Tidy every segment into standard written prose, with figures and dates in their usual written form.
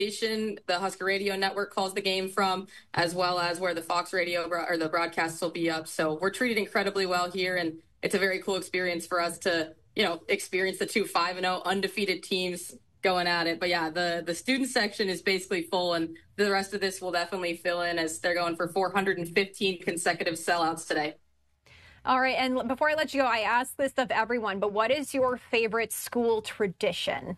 station the Husker Radio Network calls the game from, as well as where the Fox Radio or the broadcasts will be up. So we're treated incredibly well here, and it's a very cool experience for us to, experience the two 5-0 undefeated teams going at it. But yeah, the student section is basically full, and the rest of this will definitely fill in as they're going for 415 consecutive sellouts today. All right, and before I let you go, I ask this of everyone, but what is your favorite school tradition?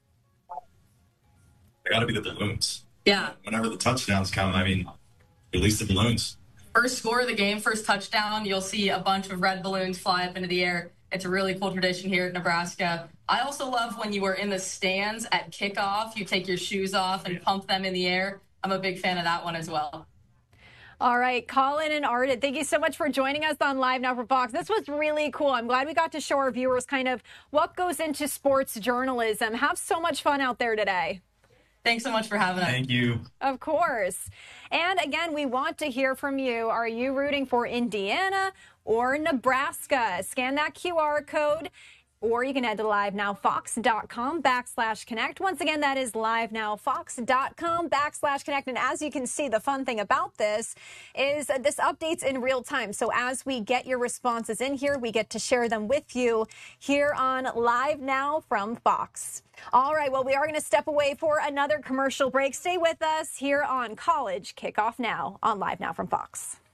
They got to be the balloons. Yeah. Whenever the touchdowns come, release the balloons. First score of the game, first touchdown, you'll see a bunch of red balloons fly up into the air. It's a really cool tradition here at Nebraska. I also love when you were in the stands at kickoff, you take your shoes off and pump them in the air. I'm a big fan of that one as well. All right, Colin and Arden, thank you so much for joining us on Live Now from Fox. This was really cool. I'm glad we got to show our viewers kind of what goes into sports journalism. Have so much fun out there today. Thanks so much for having us. Thank you. Of course. And again, we want to hear from you. Are you rooting for Indiana or Nebraska? Scan that QR code, or you can head to livenowfox.com/connect. Once again, that is livenowfox.com/connect. And as you can see, the fun thing about this is this updates in real time. So as we get your responses in here, we get to share them with you here on Live Now from Fox. All right, well, we are going to step away for another commercial break. Stay with us here on College Kickoff Now on Live Now from Fox.